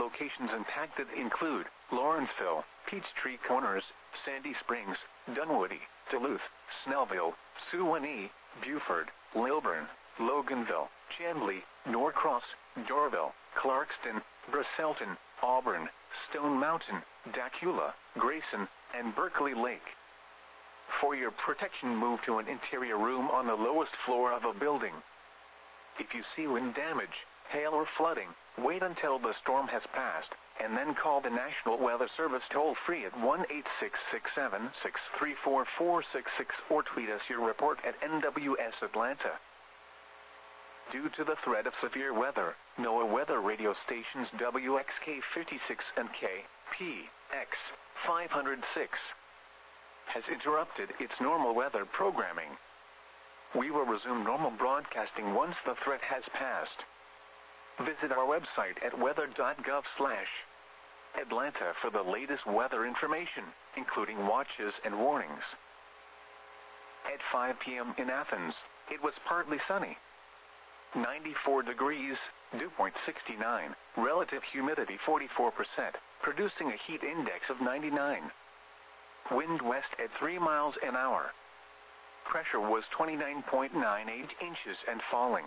Locations impacted include Lawrenceville, Peachtree Corners, Sandy Springs, Dunwoody, Duluth, Snellville, Suwanee, Buford, Lilburn, Loganville, Chamblee, Norcross, Dorville, Clarkston, Brasselton, Auburn, Stone Mountain, Dacula, Grayson, and Berkeley Lake. For your protection, move to an interior room on the lowest floor of a building. If you see wind damage, hail or flooding, wait until the storm has passed, and then call the National Weather Service toll-free at 1-866-763-4466 or tweet us your report at NWS Atlanta. Due to the threat of severe weather, NOAA weather radio stations WXK56 and KPX506 has interrupted its normal weather programming. We will resume normal broadcasting once the threat has passed. Visit our website at weather.gov/Atlanta for the latest weather information, including watches and warnings. At 5 p.m. in Athens, it was partly sunny. 94 degrees, dew point 69, relative humidity 44%, producing a heat index of 99. Wind west at 3 miles an hour. Pressure was 29.98 inches and falling.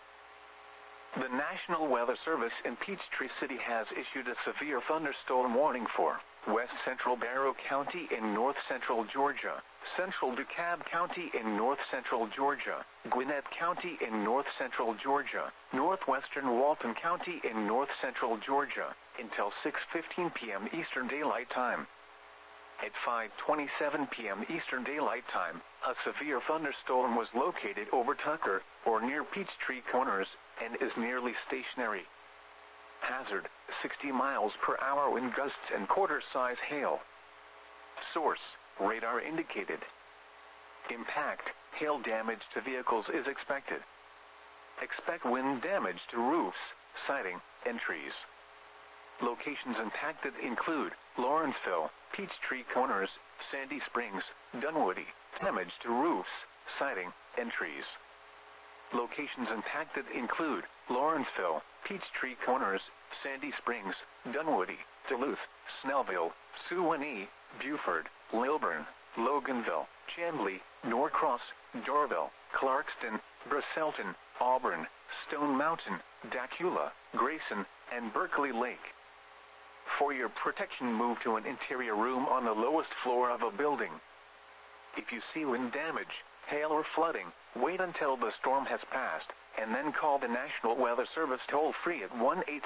The National Weather Service in Peachtree City has issued a severe thunderstorm warning for West Central Barrow County in north-central Georgia, Central DeKalb County in north-central Georgia, Gwinnett County in north-central Georgia, northwestern Walton County in north-central Georgia, until 6:15 p.m. Eastern Daylight Time. At 5:27 p.m. Eastern Daylight Time, a severe thunderstorm was located over Tucker, or near Peachtree Corners, and is nearly stationary. Hazard, 60 miles per hour wind gusts and quarter-size hail. Source, radar indicated. Impact, hail damage to vehicles is expected. Expect wind damage to roofs, siding, and trees. Locations impacted include Lawrenceville, Peachtree Corners, Sandy Springs, Dunwoody. Damage to roofs, siding, and trees. Locations impacted include Lawrenceville, Peachtree Corners, Sandy Springs, Dunwoody, Duluth, Snellville, Suwanee, Buford, Lilburn, Loganville, Chamblee, Norcross, Dorville, Clarkston, Brasselton, Auburn, Stone Mountain, Dacula, Grayson, and Berkeley Lake. For your protection, move to an interior room on the lowest floor of a building. If you see wind damage, hail or flooding, wait until the storm has passed, and then call the National Weather Service toll-free at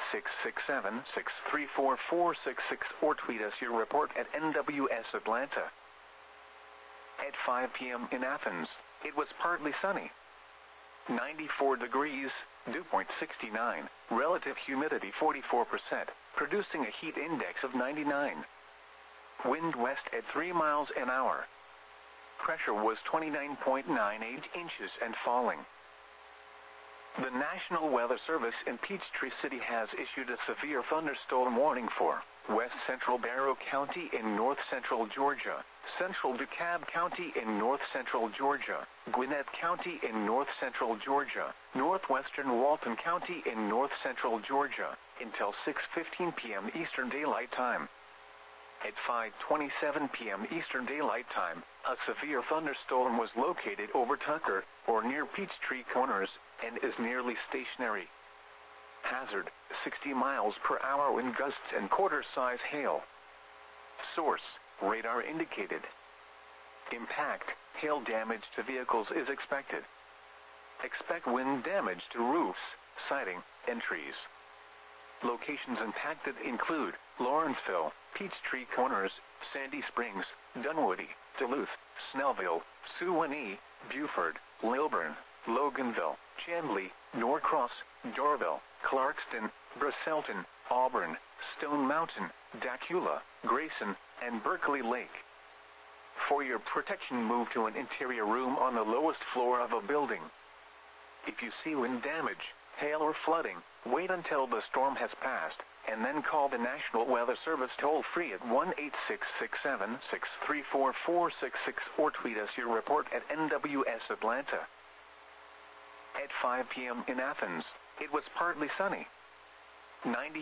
1-866-763-4466 or tweet us your report at NWS Atlanta. At 5 p.m. in Athens, it was partly sunny. 94 degrees, dew point 69, relative humidity 44%, producing a heat index of 99. Wind west at 3 miles an hour. Pressure was 29.98 inches and falling. The National Weather Service in Peachtree City has issued a severe thunderstorm warning for West Central Barrow County in north-central Georgia, Central DeKalb County in north-central Georgia, Gwinnett County in north-central Georgia, northwestern Walton County in north-central Georgia, until 6:15 p.m. Eastern Daylight Time. At 5:27 p.m. Eastern Daylight Time, a severe thunderstorm was located over Tucker, or near Peachtree Corners, and is nearly stationary. Hazard, 60 miles per hour wind gusts and quarter-size hail. Source, radar indicated. Impact, hail damage to vehicles is expected. Expect wind damage to roofs, siding, and trees. Locations impacted include Lawrenceville, Peachtree Corners, Sandy Springs, Dunwoody, Duluth, Snellville, Suwanee, Buford, Lilburn, Loganville, Chamblee, Norcross, Dorville, Clarkston, Brasselton, Auburn, Stone Mountain, Dacula, Grayson, and Berkeley Lake. For your protection, move to an interior room on the lowest floor of a building. If you see wind damage, hail or flooding, wait until the storm has passed, and then call the National Weather Service toll-free at 1-866-763-4466 or tweet us your report at NWS Atlanta. At 5 p.m. in Athens, it was partly sunny. 90